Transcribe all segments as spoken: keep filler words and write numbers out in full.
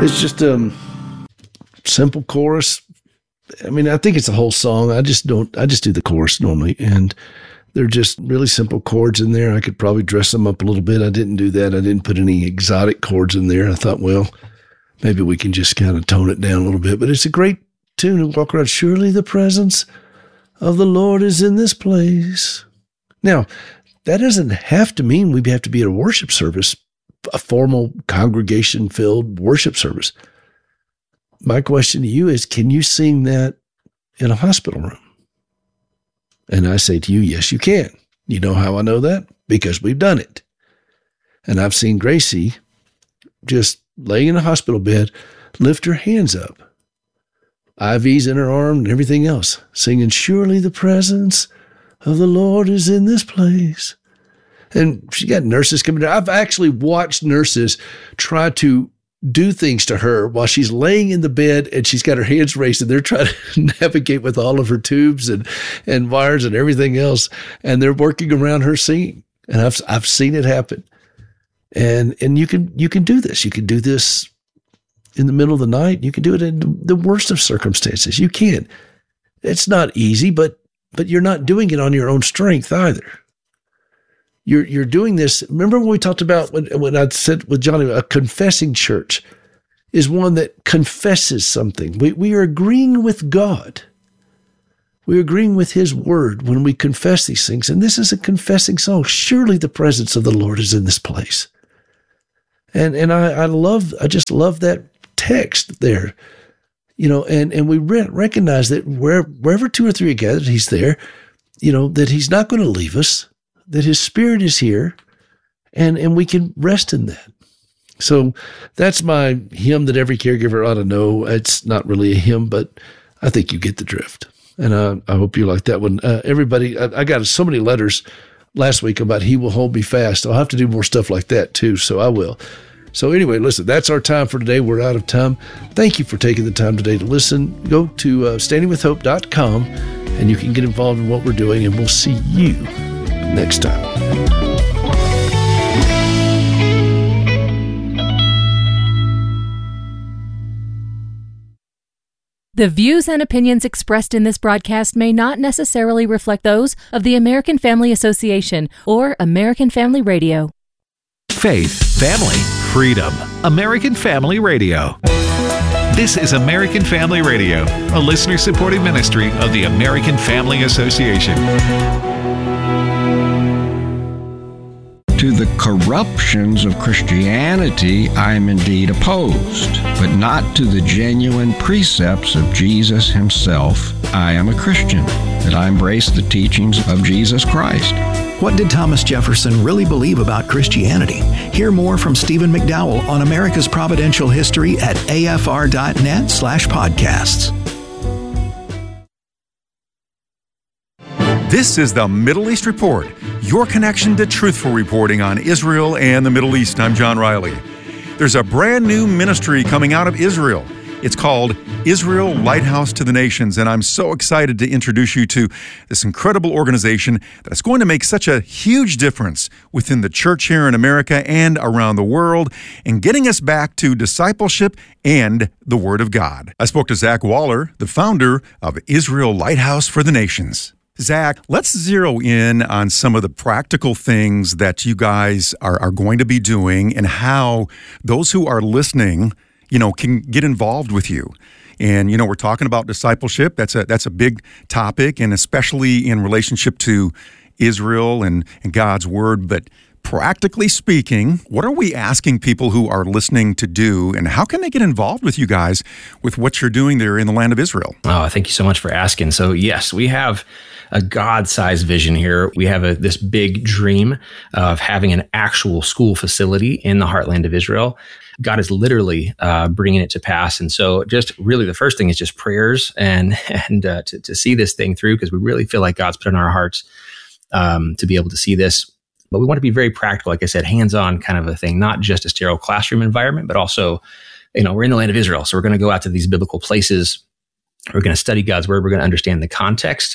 It's just a um, simple chorus. I mean, I think it's a whole song. I just don't, I just do the chorus normally. And they're just really simple chords in there. I could probably dress them up a little bit. I didn't do that. I didn't put any exotic chords in there. I thought, well, maybe we can just kind of tone it down a little bit. But it's a great tune to walk around. Surely the presence of the Lord is in this place. Now, that doesn't have to mean we have to be at a worship service, a formal congregation-filled worship service. My question to you is, can you sing that in a hospital room? And I say to you, yes, you can. You know how I know that? Because we've done it. And I've seen Gracie just laying in a hospital bed, lift her hands up, I Vs in her arm and everything else, singing, surely the presence of the Lord is in this place. And she got nurses coming down. I've actually watched nurses try to do things to her while she's laying in the bed and she's got her hands raised and they're trying to navigate with all of her tubes and, and wires and everything else. And they're working around her singing. And I've, I've seen it happen. And, and you can, you can do this. You can do this in the middle of the night. You can do it in the worst of circumstances. You can. It's not easy, but, but you're not doing it on your own strength either. You're you're doing this. Remember when we talked about when, when I said with Johnny, a confessing church is one that confesses something. We we are agreeing with God. We're agreeing with His word when we confess these things. And this is a confessing song. Surely the presence of the Lord is in this place. And and I, I love, I just love that text there. You know, and, and we re- recognize that where, wherever two or three are gathered, He's there, you know, that He's not going to leave us, that His Spirit is here, and, and we can rest in that. So that's my hymn that every caregiver ought to know. It's not really a hymn, but I think you get the drift. And uh, I hope you like that one. Uh, everybody, I, I got so many letters last week about He will hold me fast. I'll have to do more stuff like that too, so I will. So anyway, listen, that's our time for today. We're out of time. Thank you for taking the time today to listen. Go to uh, standing with hope dot com and you can get involved in what we're doing, and we'll see you next time. The views and opinions expressed in this broadcast may not necessarily reflect those of the American Family Association or American Family Radio. Faith, family, freedom. American Family Radio. This is American Family Radio, a listener-supported ministry of the American Family Association. To the corruptions of Christianity, I am indeed opposed, but not to the genuine precepts of Jesus Himself. I am a Christian, that I embrace the teachings of Jesus Christ. What did Thomas Jefferson really believe about Christianity? Hear more from Stephen McDowell on America's Providential History at A F R dot net slash podcasts. This is the Middle East Report, your connection to truthful reporting on Israel and the Middle East. I'm John Riley. There's a brand new ministry coming out of Israel. It's called Israel Lighthouse to the Nations, and I'm so excited to introduce you to this incredible organization that's going to make such a huge difference within the church here in America and around the world, and getting us back to discipleship and the Word of God. I spoke to Zach Waller, the founder of Israel Lighthouse for the Nations. Zach, let's zero in on some of the practical things that you guys are, are going to be doing and how those who are listening, you know, can get involved with you. And, you know, we're talking about discipleship. That's a that's a big topic, and especially in relationship to Israel and, and God's Word. But practically speaking, what are we asking people who are listening to do, and how can they get involved with you guys with what you're doing there in the land of Israel? Oh, thank you so much for asking. So, yes, we have a God-sized vision here. We have a, this big dream of having an actual school facility in the heartland of Israel. God is literally uh, bringing it to pass. And so just really the first thing is just prayers and and uh, to, to see this thing through, because we really feel like God's put in our hearts um, to be able to see this. But we want to be very practical, like I said, hands-on kind of a thing, not just a sterile classroom environment, but also, you know, we're in the land of Israel. So we're going to go out to these biblical places. We're going to study God's Word. We're going to understand the context.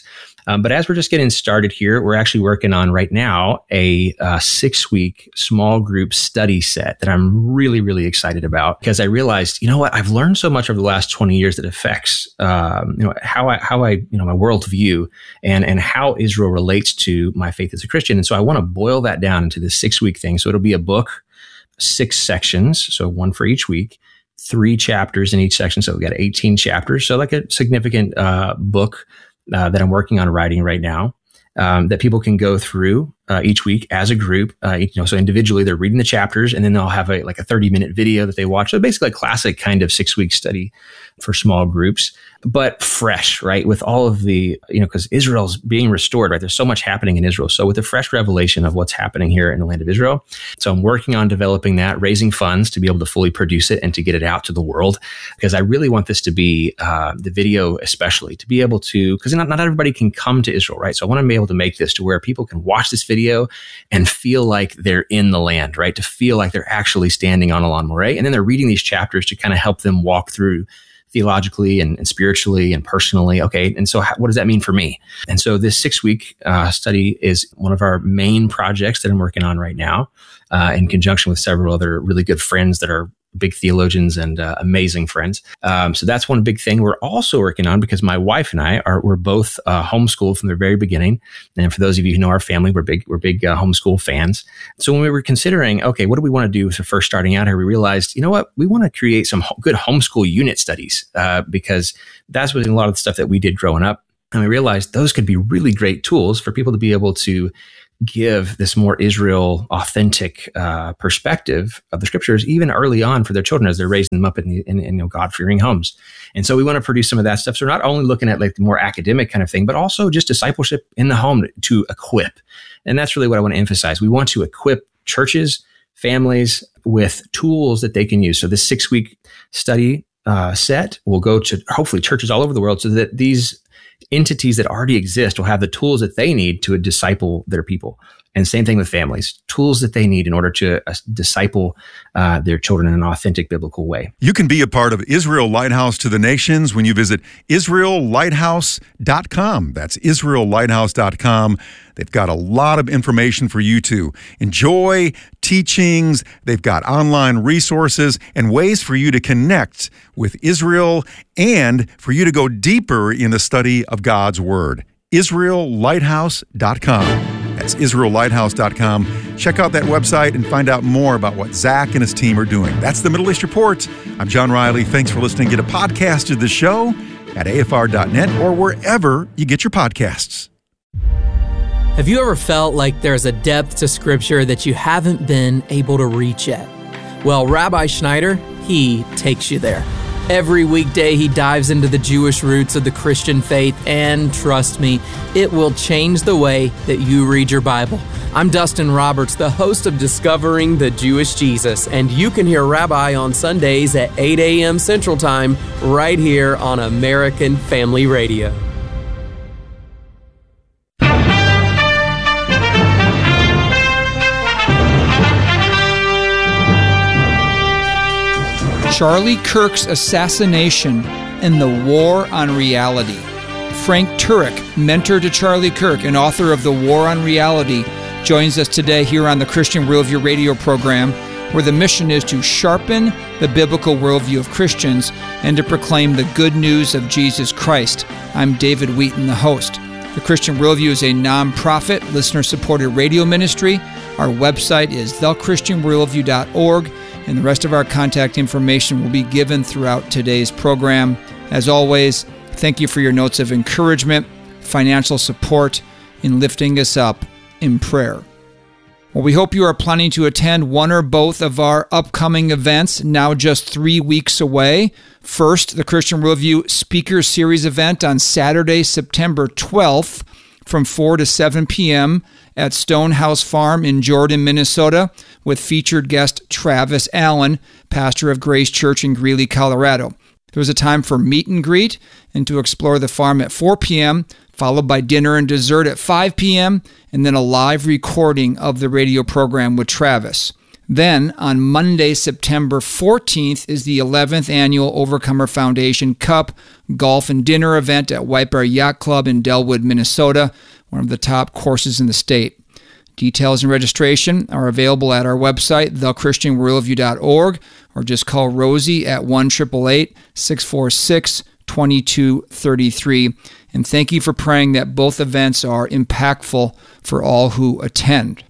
Um, but as we're just getting started here, we're actually working on right now a uh, six-week small group study set that I'm really, really excited about, because I realized, you know what, I've learned so much over the last twenty years that affects um, you know how I how I you know my worldview and and how Israel relates to my faith as a Christian. And so I want to boil that down into this six-week thing. So it'll be a book, six sections, so one for each week, three chapters in each section. So we got eighteen chapters. So like a significant uh, book uh, that I'm working on writing right now um, that people can go through uh, each week as a group. Uh, you know, so individually they're reading the chapters, and then they'll have a like a thirty minute video that they watch. So basically a classic kind of six week study for small groups, but fresh, right? With all of the, you know, because Israel's being restored, right? There's so much happening in Israel. So with the fresh revelation of what's happening here in the land of Israel. So I'm working on developing that, raising funds to be able to fully produce it and to get it out to the world, because I really want this to be uh, the video, especially to be able to, because not, not everybody can come to Israel, right? So I want to be able to make this to where people can watch this video and feel like they're in the land, right? To feel like they're actually standing on Elon Moreh. And then they're reading these chapters to kind of help them walk through theologically and, and spiritually and personally. Okay. And so how, what does that mean for me? And so this six week uh, study is one of our main projects that I'm working on right now uh, in conjunction with several other really good friends that are big theologians and uh, amazing friends. Um, so that's one big thing we're also working on, because my wife and I are, we're both uh, homeschooled from the very beginning. And for those of you who know our family, we're big, we're big uh, homeschool fans. So when we were considering, okay, what do we want to do? So first starting out here, we realized, you know what, we want to create some ho- good homeschool unit studies uh, because that's what a lot of the stuff that we did growing up. And we realized those could be really great tools for people to be able to give this more Israel authentic uh, perspective of the scriptures, even early on for their children as they're raising them up in, the, in, in you know, God-fearing homes. And so we want to produce some of that stuff. So we're not only looking at like the more academic kind of thing, but also just discipleship in the home to, to equip. And that's really what I want to emphasize. We want to equip churches, families with tools that they can use. So this six-week study uh, set will go to hopefully churches all over the world so that these entities that already exist will have the tools that they need to disciple their people. And same thing with families, tools that they need in order to uh, disciple uh, their children in an authentic biblical way. You can be a part of Israel Lighthouse to the Nations when you visit Israel Lighthouse dot com. That's Israel Lighthouse dot com. They've got a lot of information for you to enjoy, teachings. They've got online resources and ways for you to connect with Israel and for you to go deeper in the study of God's Word. Israel Lighthouse dot com. That's Israel Lighthouse dot com. Check out that website and find out more about what Zach and his team are doing. That's the Middle East Report. I'm John Riley. Thanks for listening. Get a podcast of the show at A F R dot net or wherever you get your podcasts. Have you ever felt like there's a depth to Scripture that you haven't been able to reach yet? Well, Rabbi Schneider, he takes you there. Every weekday, he dives into the Jewish roots of the Christian faith, and trust me, it will change the way that you read your Bible. I'm Dustin Roberts, the host of Discovering the Jewish Jesus, and you can hear Rabbi on Sundays at eight a.m. Central Time right here on American Family Radio. Charlie Kirk's assassination and the war on reality. Frank Turek, mentor to Charlie Kirk and author of The War on Reality, joins us today here on the Christian Worldview radio program, where the mission is to sharpen the biblical worldview of Christians and to proclaim the good news of Jesus Christ. I'm David Wheaton, the host. The Christian Worldview is a non-profit, listener-supported radio ministry. Our website is the christian worldview dot org. And the rest of our contact information will be given throughout today's program. As always, thank you for your notes of encouragement, financial support, in lifting us up in prayer. Well, we hope you are planning to attend one or both of our upcoming events, now just three weeks away. First, the Christian Worldview Speaker Series event on Saturday, September twelfth from four to seven p.m. at Stonehouse Farm in Jordan, Minnesota, with featured guest Travis Allen, pastor of Grace Church in Greeley, Colorado. There was a time for meet and greet and to explore the farm at four p.m., followed by dinner and dessert at five p.m., and then a live recording of the radio program with Travis. Then, on Monday, September fourteenth, is the eleventh Annual Overcomer Foundation Cup Golf and Dinner event at White Bear Yacht Club in Delwood, Minnesota, one of the top courses in the state. Details and registration are available at our website, the christian worldview dot org, or just call Rosie at one eight eight eight, six four six, two two three three. And thank you for praying that both events are impactful for all who attend.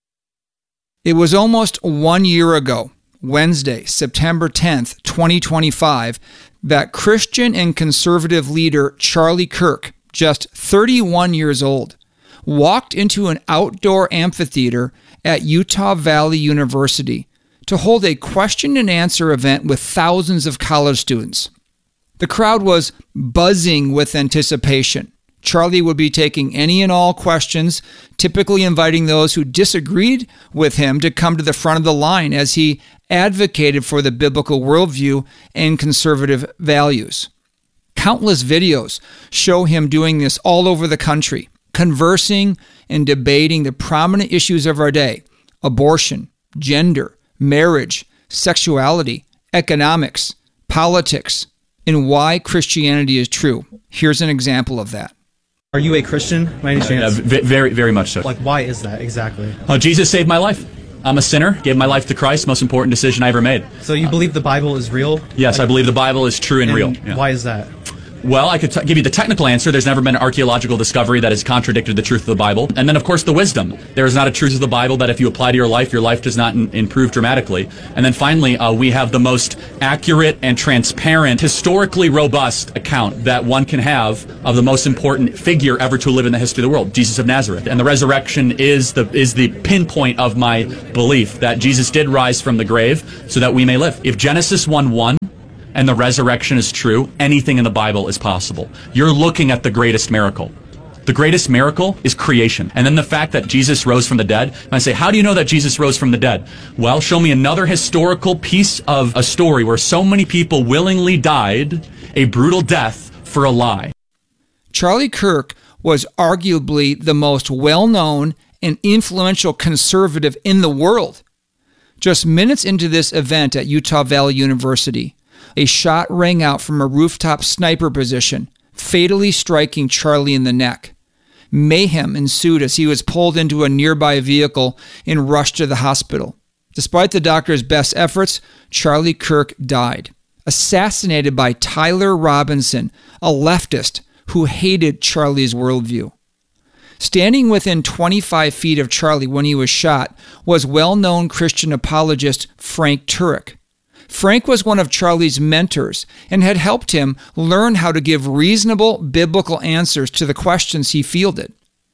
It was almost one year ago, Wednesday, September tenth, twenty twenty-five, that Christian and conservative leader Charlie Kirk, just thirty-one years old, walked into an outdoor amphitheater at Utah Valley University to hold a question and answer event with thousands of college students. The crowd was buzzing with anticipation. Charlie would be taking any and all questions, typically inviting those who disagreed with him to come to the front of the line as he advocated for the biblical worldview and conservative values. Countless videos show him doing this all over the country, conversing and debating the prominent issues of our day: abortion, gender, marriage, sexuality, economics, politics, and why Christianity is true. Here's an example of that. Are you a Christian by any chance? Uh, v- very, very much so. Like, why is that exactly? Uh, Jesus saved my life. I'm a sinner, gave my life to Christ, most important decision I ever made. So you believe the Bible is real? Yes, like, I believe the Bible is true and, and real. Yeah. Why is that? Well, I could t- give you the technical answer. There's never been an archaeological discovery that has contradicted the truth of the Bible. And then, of course, the wisdom. There is not a truth of the Bible that if you apply to your life, your life does not in- improve dramatically. And then finally, uh, we have the most accurate and transparent, historically robust account that one can have of the most important figure ever to live in the history of the world, Jesus of Nazareth. And the resurrection is the is the pinpoint of my belief that Jesus did rise from the grave so that we may live. If Genesis one one and the resurrection is true, anything in the Bible is possible. You're looking at the greatest miracle. The greatest miracle is creation. And then the fact that Jesus rose from the dead. And I say, how do you know that Jesus rose from the dead? Well, show me another historical piece of a story where so many people willingly died a brutal death for a lie. Charlie Kirk was arguably the most well-known and influential conservative in the world. Just minutes into this event at Utah Valley University, a shot rang out from a rooftop sniper position, fatally striking Charlie in the neck. Mayhem ensued as he was pulled into a nearby vehicle and rushed to the hospital. Despite the doctor's best efforts, Charlie Kirk died, assassinated by Tyler Robinson, a leftist who hated Charlie's worldview. Standing within twenty-five feet of Charlie when he was shot was well-known Christian apologist Frank Turek. Frank was one of Charlie's mentors and had helped him learn how to give reasonable biblical answers to the questions he fielded.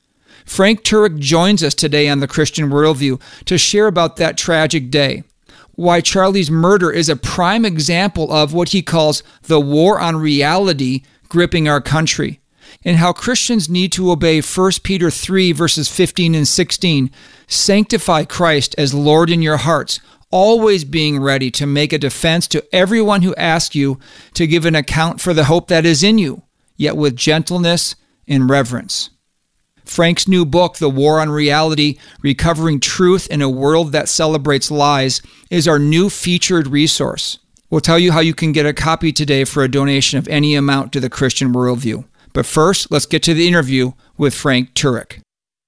Frank Turek joins us today on the Christian Worldview to share about that tragic day, why Charlie's murder is a prime example of what he calls the war on reality gripping our country, and how Christians need to obey First Peter three verses fifteen and sixteen, sanctify Christ as Lord in your hearts, always being ready to make a defense to everyone who asks you to give an account for the hope that is in you, yet with gentleness and reverence. Frank's new book, The War on Reality, Recovering Truth in a World That Celebrates Lies, is our new featured resource. We'll tell you how you can get a copy today for a donation of any amount to the Christian Worldview. But first, let's get to the interview with Frank Turek.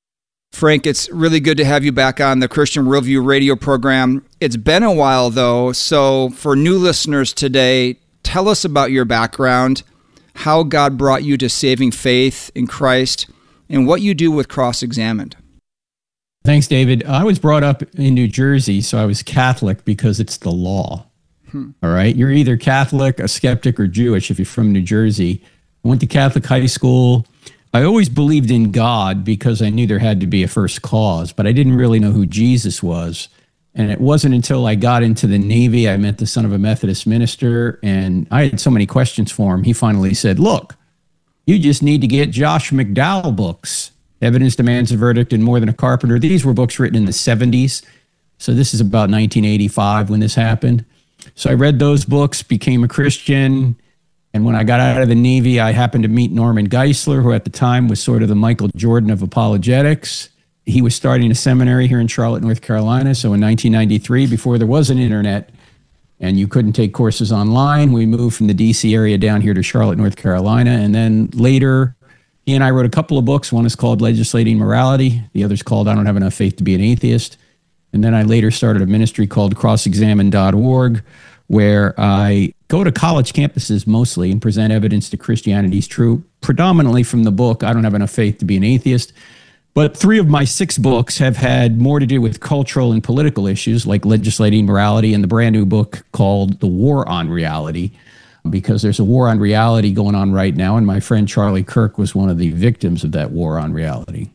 Frank, it's really good to have you back on the Christian Worldview radio program. It's been a while, though, so for new listeners today, tell us about your background, how God brought you to saving faith in Christ, and what you do with Cross-Examined. Thanks, David. I was brought up in New Jersey, so I was Catholic because it's the law. Hmm. All right? You're either Catholic, a skeptic, or Jewish if you're from New Jersey. I went to Catholic high school. I always believed in God because I knew there had to be a first cause, but I didn't really know who Jesus was. And it wasn't until I got into the Navy, I met the son of a Methodist minister, and I had so many questions for him. He finally said, look, you just need to get Josh McDowell books. Evidence Demands a Verdict and More Than a Carpenter. These were books written in the seventies. So this is about nineteen eighty-five when this happened. So I read those books, became a Christian. And when I got out of the Navy, I happened to meet Norman Geisler, who at the time was sort of the Michael Jordan of apologetics. he was starting a seminary here in Charlotte, North Carolina. So in nineteen ninety-three, before there was an internet and you couldn't take courses online, we moved from the D C area down here to Charlotte, North Carolina. And then later, he and I wrote a couple of books. One is called Legislating Morality. The other is called I Don't Have Enough Faith to Be an Atheist. And then I later started a ministry called cross examine dot org, where I go to college campuses mostly and present evidence that Christianity is true, predominantly from the book I Don't Have Enough Faith to Be an Atheist. But three of my six books have had more to do with cultural and political issues, like Legislating Morality and the brand new book called The War on Reality, because there's a war on reality going on right now, and my friend Charlie Kirk was one of the victims of that war on reality.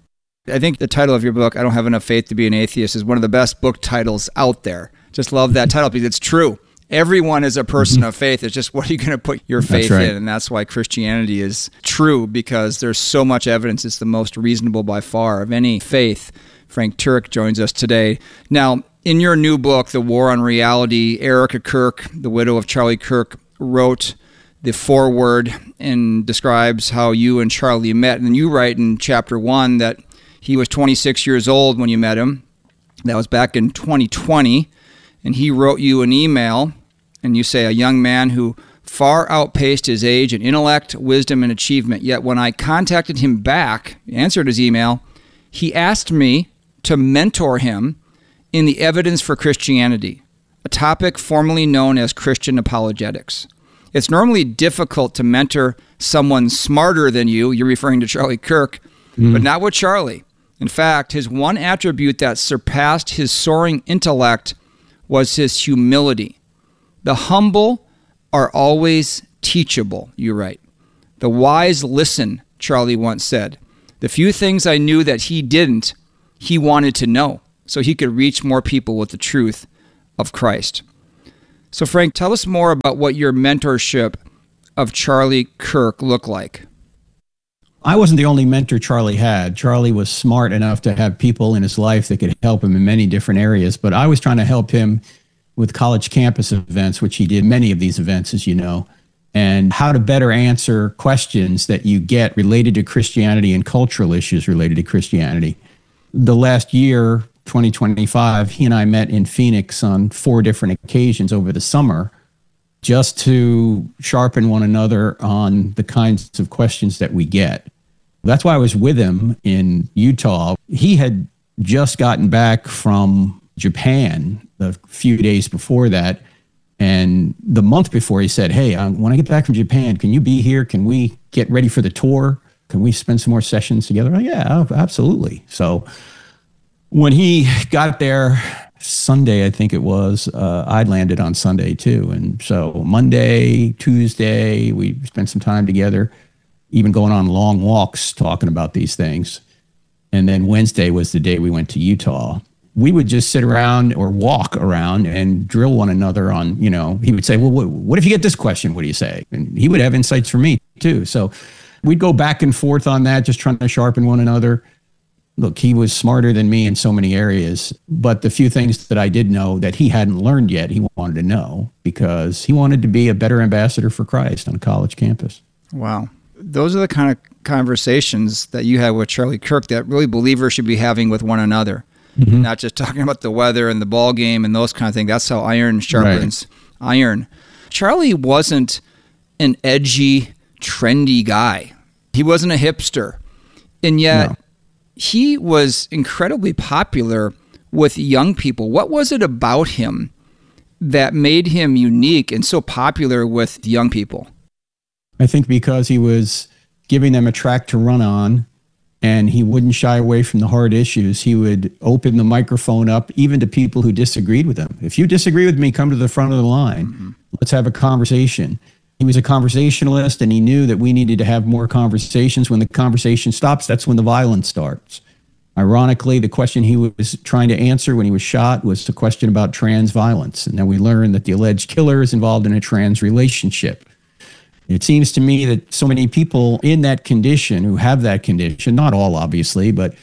I think the title of your book, I Don't Have Enough Faith to Be an Atheist, is one of the best book titles out there. Just love that title because it's true. Everyone is a person mm-hmm. of faith. It's just what are you going to put your faith right. in? And that's why Christianity is true, because there's so much evidence. It's the most reasonable by far of any faith. Frank Turek joins us today. Now, in your new book, The War on Reality, Erica Kirk, the widow of Charlie Kirk, wrote the foreword and describes how you and Charlie met. And you write in chapter one that he was twenty-six years old when you met him. That was back in twenty twenty. And he wrote you an email, and you say, a young man who far outpaced his age in intellect, wisdom, and achievement. Yet when I contacted him back, answered his email, he asked me to mentor him in the evidence for Christianity, a topic formerly known as Christian apologetics. It's normally difficult to mentor someone smarter than you, you're referring to Charlie Kirk, mm. but not with Charlie. In fact, his one attribute that surpassed his soaring intellect was his humility. The humble are always teachable, you write. The wise listen, Charlie once said. The few things I knew that he didn't, he wanted to know, so he could reach more people with the truth of Christ. So Frank, tell us more about what your mentorship of Charlie Kirk looked like. I wasn't the only mentor Charlie had. Charlie was smart enough to have people in his life that could help him in many different areas, but I was trying to help him with college campus events, which he did many of these events, as you know, and how to better answer questions that you get related to Christianity and cultural issues related to Christianity. The last year, twenty twenty-five, he and I met in Phoenix on four different occasions over the summer just to sharpen one another on the kinds of questions that we get. That's why I was with him in Utah. He had just gotten back from Japan a few days before that. And the month before, he said, hey, um, when I get back from Japan, can you be here? Can we get ready for the tour? Can we spend some more sessions together? Oh, yeah, absolutely. So when he got there Sunday, I think it was, uh, I landed on Sunday too. And so Monday, Tuesday, we spent some time together, even going on long walks talking about these things. And then Wednesday was the day we went to Utah. We would just sit around or walk around and drill one another on, you know, he would say, well, what, what if you get this question? What do you say? And he would have insights for me too. So we'd go back and forth on that, just trying to sharpen one another. Look, he was smarter than me in so many areas, but the few things that I did know that he hadn't learned yet, he wanted to know because he wanted to be a better ambassador for Christ on a college campus. Wow. Those are the kind of conversations that you had with Charlie Kirk that really believers should be having with one another. Mm-hmm. Not just talking about the weather and the ball game and those kind of things. That's how iron sharpens right. iron. Charlie wasn't an edgy, trendy guy. He wasn't a hipster. And yet no. he was incredibly popular with young people. What was it about him that made him unique and so popular with young people? I think because he was giving them a track to run on, and he wouldn't shy away from the hard issues. He would open the microphone up even to people who disagreed with him. If you disagree with me, come to the front of the line. Mm-hmm. Let's have a conversation. He was a conversationalist, and he knew that we needed to have more conversations. When the conversation stops, that's when the violence starts. Ironically, the question he was trying to answer when he was shot was the question about trans violence. And then we learned that the alleged killer is involved in a trans relationship. It seems to me that so many people in that condition who have that condition, not all obviously, but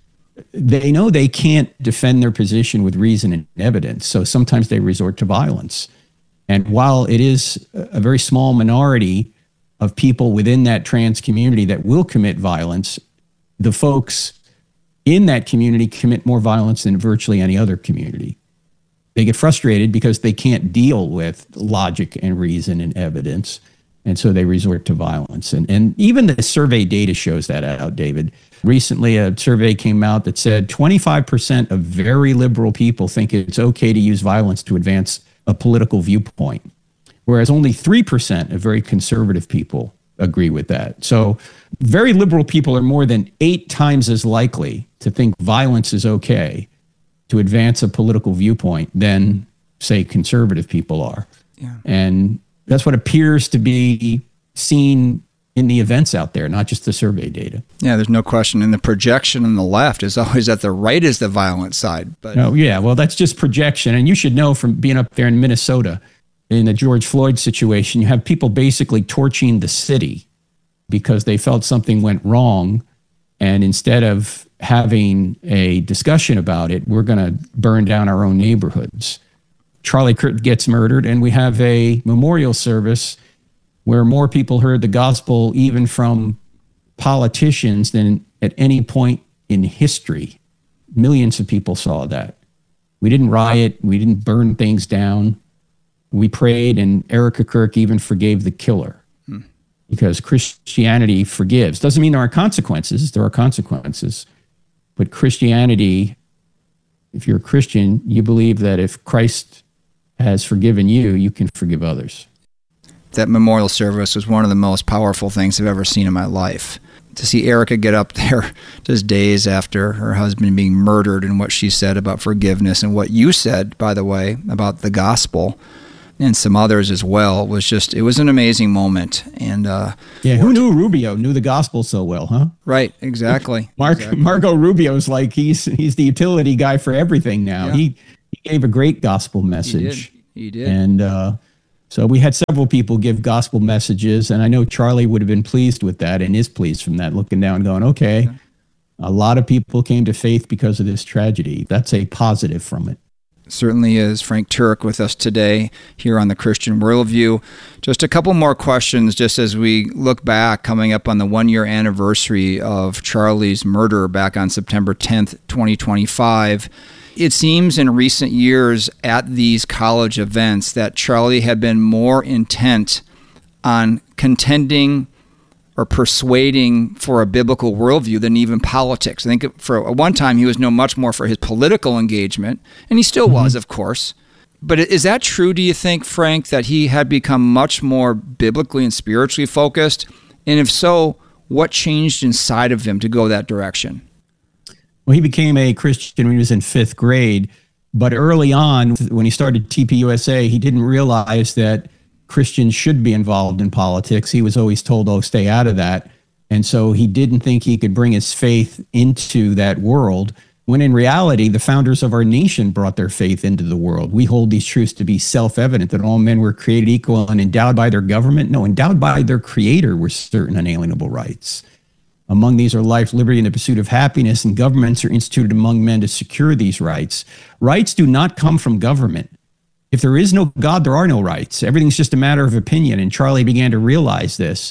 they know they can't defend their position with reason and evidence. So sometimes they resort to violence. And while it is a very small minority of people within that trans community that will commit violence, the folks in that community commit more violence than virtually any other community. They get frustrated because they can't deal with logic and reason and evidence. And so they resort to violence. And, and even the survey data shows that out, David. Recently, a survey came out that said twenty-five percent of very liberal people think it's okay to use violence to advance a political viewpoint, whereas only three percent of very conservative people agree with that. So very liberal people are more than eight times as likely to think violence is okay to advance a political viewpoint than, say, conservative people are. Yeah. And that's what appears to be seen in the events out there, not just the survey data. Yeah, there's no question. And the projection on the left is always that the right is the violent side. But oh, yeah, well, that's just projection. And you should know from being up there in Minnesota, in the George Floyd situation, you have people basically torching the city because they felt something went wrong. And instead of having a discussion about it, we're going to burn down our own neighborhoods. Charlie Kirk gets murdered, and we have a memorial service where more people heard the gospel even from politicians than at any point in history. Millions of people saw that. We didn't riot. We didn't burn things down. We prayed, and Erica Kirk even forgave the killer hmm. because Christianity forgives. Doesn't mean there aren't consequences. There are consequences. But Christianity, if you're a Christian, you believe that if Christ has forgiven you, you can forgive others. That memorial service was one of the most powerful things I've ever seen in my life. To see Erica get up there just days after her husband being murdered and what she said about forgiveness and what you said, by the way, about the gospel and some others as well, was just, it was an amazing moment. And uh, yeah, who knew Rubio knew the gospel so well, huh? Right, exactly. Mark exactly. Marco Rubio's like, he's he's the utility guy for everything now. Yeah. He, he gave a great gospel message. He did. He did. And uh, so we had several people give gospel messages, and I know Charlie would have been pleased with that and is pleased from that, looking down going, okay, yeah. a lot of people came to faith because of this tragedy. That's a positive from it. Certainly is. Frank Turek with us today here on the Christian Worldview. Just a couple more questions just as we look back, coming up on the one-year anniversary of Charlie's murder back on September tenth, twenty twenty-five. It seems in recent years at these college events that Charlie had been more intent on contending or persuading for a biblical worldview than even politics. I think for one time he was known much more for his political engagement, and he still was, of course. But is that true, do you think, Frank, that he had become much more biblically and spiritually focused? And if so, what changed inside of him to go that direction? Well, he became a Christian when he was in fifth grade, but early on, when he started T P U S A, he didn't realize that Christians should be involved in politics. He was always told, oh, stay out of that. And so he didn't think he could bring his faith into that world, when in reality, the founders of our nation brought their faith into the world. We hold these truths to be self-evident, that all men were created equal and endowed by their government. No, endowed by their creator with certain unalienable rights. Among these are life, liberty, and the pursuit of happiness, and governments are instituted among men to secure these rights. Rights do not come from government. If there is no God, there are no rights. Everything's just a matter of opinion. And Charlie began to realize this.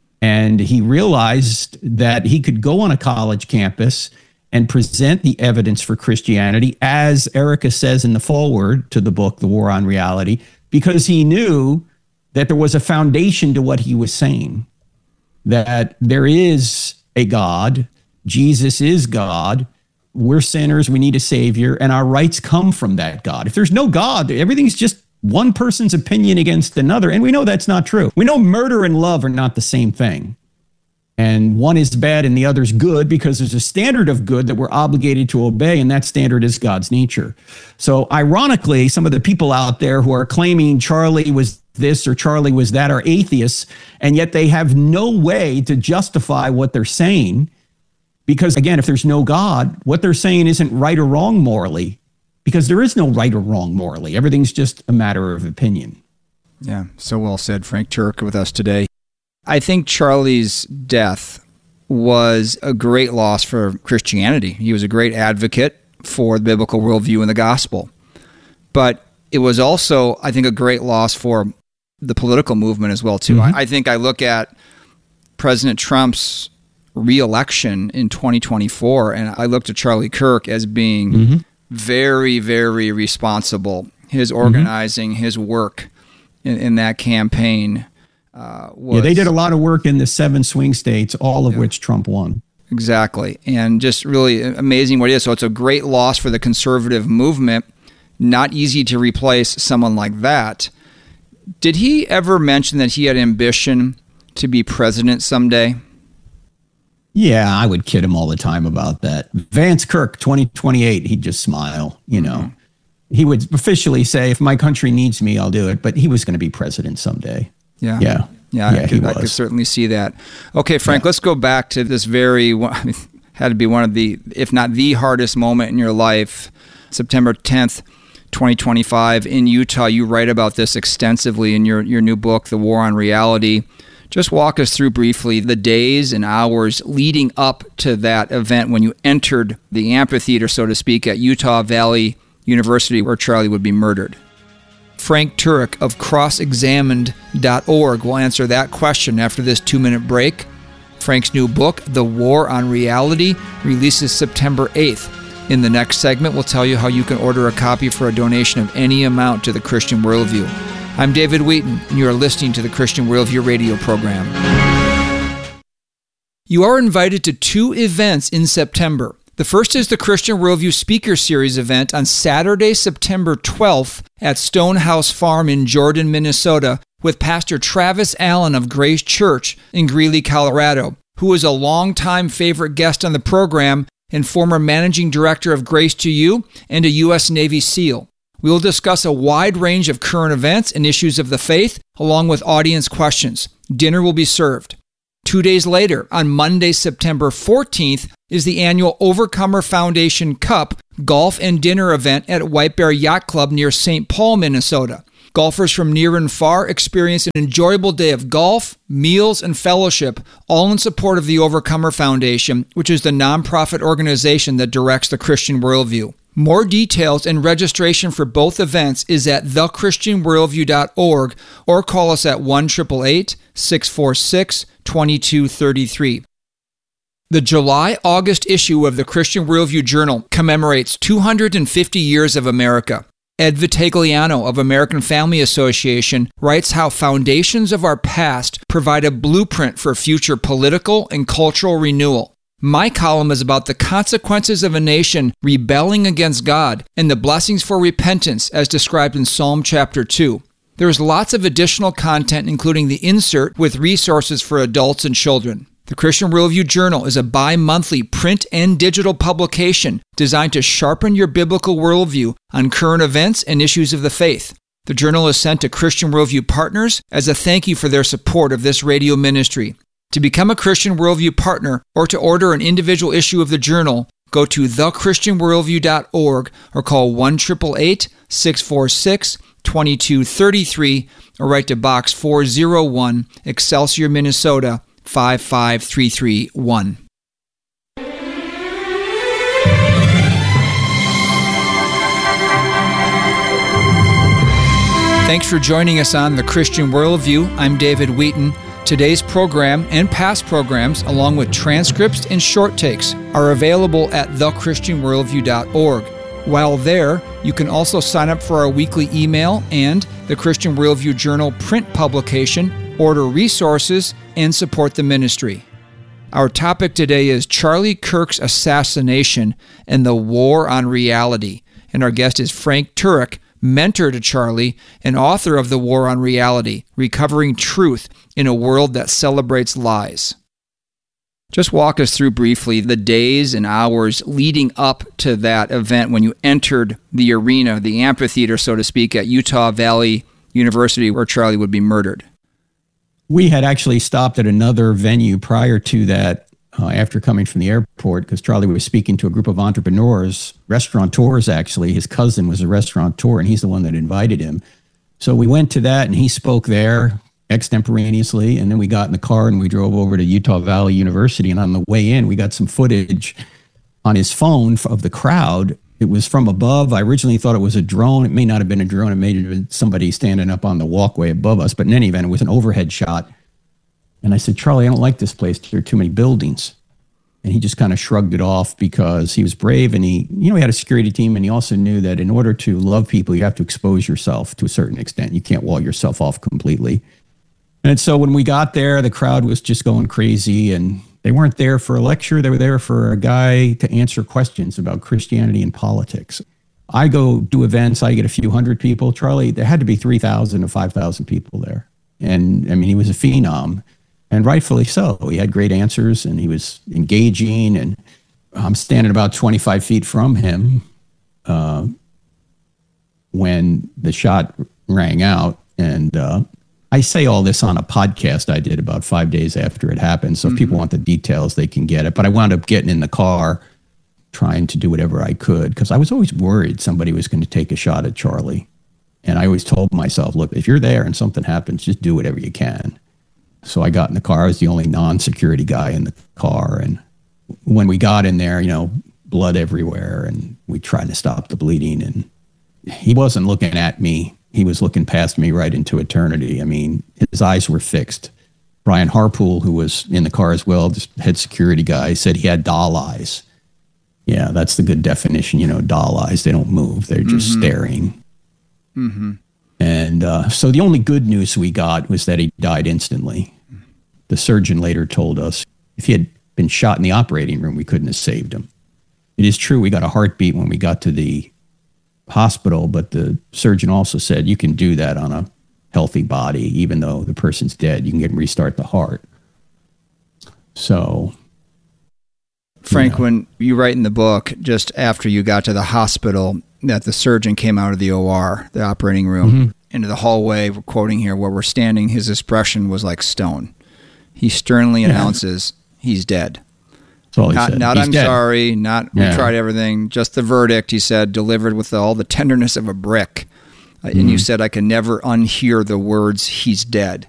And he realized that he could go on a college campus and present the evidence for Christianity, as Erica says in the foreword to the book, The War on Reality, because he knew that there was a foundation to what he was saying, that there is a God, Jesus is God, we're sinners, we need a savior, and our rights come from that God. If there's no God, everything's just one person's opinion against another, and we know that's not true. We know murder and love are not the same thing. And one is bad and the other's good because there's a standard of good that we're obligated to obey, and that standard is God's nature. So ironically, some of the people out there who are claiming Charlie was this or Charlie was that are atheists, and yet they have no way to justify what they're saying. Because again, if there's no God, what they're saying isn't right or wrong morally, because there is no right or wrong morally. Everything's just a matter of opinion. Yeah, so well said. Frank Turek with us today. I think Charlie's death was a great loss for Christianity. He was a great advocate for the biblical worldview and the gospel. But it was also, I think, a great loss for the political movement as well, too. Mm-hmm. I, I think I look at President Trump's re-election in twenty twenty-four, and I looked at Charlie Kirk as being mm-hmm. very, very responsible. His organizing, mm-hmm. his work in, in that campaign uh, was... Yeah, they did a lot of work in the seven swing states, all of yeah. which Trump won. Exactly, and just really amazing what it is. So it's a great loss for the conservative movement. Not easy to replace someone like that. Did he ever mention that he had ambition to be president someday? Yeah, I would kid him all the time about that. Vance Kirk, twenty twenty-eight, he'd just smile, you know. Mm-hmm. He would officially say, if my country needs me, I'll do it. But he was going to be president someday. Yeah. Yeah. Yeah, yeah I, could, I could certainly see that. Okay, Frank, yeah. let's go back to this very, I mean, had to be one of the, if not the hardest moment in your life, September tenth, twenty twenty-five in Utah. You write about this extensively in your, your new book, The War on Reality. Just walk us through briefly the days and hours leading up to that event when you entered the amphitheater, so to speak, at Utah Valley University where Charlie would be murdered. Frank Turek of cross examined dot org will answer that question after this two-minute break. Frank's new book, The War on Reality, releases September eighth. In the next segment, we'll tell you how you can order a copy for a donation of any amount to the Christian Worldview. I'm David Wheaton, and you are listening to the Christian Worldview radio program. You are invited to two events in September. The first is the Christian Worldview Speaker Series event on Saturday, September twelfth at Stonehouse Farm in Jordan, Minnesota, with Pastor Travis Allen of Grace Church in Greeley, Colorado, who is a longtime favorite guest on the program and former managing director of Grace to You and a U S Navy SEAL. We will discuss a wide range of current events and issues of the faith, along with audience questions. Dinner will be served. Two days later, on Monday, September fourteenth, is the annual Overcomer Foundation Cup golf and dinner event at White Bear Yacht Club near Saint Paul, Minnesota. Golfers from near and far experience an enjoyable day of golf, meals, and fellowship, all in support of the Overcomer Foundation, which is the nonprofit organization that directs the Christian Worldview. More details and registration for both events is at the christian worldview dot org or call us at one eight eight eight, six four six, two two three three. The July-August issue of the Christian Worldview Journal commemorates two hundred fifty years of America. Ed Vitagliano of American Family Association writes how foundations of our past provide a blueprint for future political and cultural renewal. My column is about the consequences of a nation rebelling against God and the blessings for repentance as described in Psalm chapter two. There is lots of additional content, including the insert with resources for adults and children. The Christian Worldview Journal is a bi-monthly print and digital publication designed to sharpen your biblical worldview on current events and issues of the faith. The journal is sent to Christian Worldview partners as a thank you for their support of this radio ministry. To become a Christian Worldview partner or to order an individual issue of the journal, go to the christian worldview dot org or call one eight eight eight, six four six, two two three three or write to Box four oh one, Excelsior, Minnesota, five five three three one. Thanks for joining us on The Christian Worldview. I'm David Wheaton. Today's program and past programs, along with transcripts and short takes, are available at the christian worldview dot org. While there, you can also sign up for our weekly email and the Christian Worldview Journal print publication, order resources, and support the ministry. Our topic today is Charlie Kirk's assassination and the war on reality. And our guest is Frank Turek, mentor to Charlie and author of The War on Reality, Recovering Truth in a World That Celebrates Lies. Just walk us through briefly the days and hours leading up to that event when you entered the arena, the amphitheater, so to speak, at Utah Valley University where Charlie would be murdered. We had actually stopped at another venue prior to that uh, after coming from the airport because Charlie was speaking to a group of entrepreneurs, restaurateurs actually. His cousin was a restaurateur and he's the one that invited him. So we went to that and he spoke there extemporaneously, and then we got in the car and we drove over to Utah Valley University, and on the way in we got some footage on his phone of the crowd. It was from above. I originally thought it was a drone. It may not have been a drone. It may have been somebody standing up on the walkway above us, but in any event, it was an overhead shot. And I said, Charlie, I don't like this place. There are too many buildings. And he just kind of shrugged it off because he was brave and he, you know, he had a security team, and he also knew that in order to love people, you have to expose yourself to a certain extent. You can't wall yourself off completely. And so when we got there, the crowd was just going crazy, and they weren't there for a lecture. They were there for a guy to answer questions about Christianity and politics. I go do events. I get a few hundred people. Charlie, there had to be three thousand or five thousand people there. And I mean, he was a phenom. And rightfully so. He had great answers, and he was engaging. And I'm standing about twenty-five feet from him uh, when the shot rang out. And uh, I say all this on a podcast I did about five days after it happened. So mm-hmm. if people want the details, they can get it. But I wound up getting in the car, trying to do whatever I could, because I was always worried somebody was going to take a shot at Charlie. And I always told myself, look, if you're there and something happens, just do whatever you can. So I got in the car. I was the only non-security guy in the car. And when we got in there, you know, blood everywhere, and we tried to stop the bleeding. And he wasn't looking at me. He was looking past me right into eternity. I mean, his eyes were fixed. Brian Harpool, who was in the car as well, the head security guy, said he had doll eyes. Yeah, that's the good definition. You know, doll eyes, they don't move. They're just mm-hmm. staring. Mm-hmm. And uh, so the only good news we got was that he died instantly. The surgeon later told us if he had been shot in the operating room, we couldn't have saved him. It is true we got a heartbeat when we got to the hospital, but the surgeon also said you can do that on a healthy body, even though the person's dead. You can get restart the heart. So... Frank, yeah. When you write in the book, just after you got to the hospital, that the surgeon came out of the O R, the operating room, mm-hmm. into the hallway, we're quoting here, where we're standing, his expression was like stone. He sternly yeah. announces he's dead. That's all he not said. not he's I'm dead. sorry, not yeah. we tried everything, just the verdict, he said, delivered with all the tenderness of a brick. Uh, mm-hmm. And you said, I can never unhear the words, he's dead.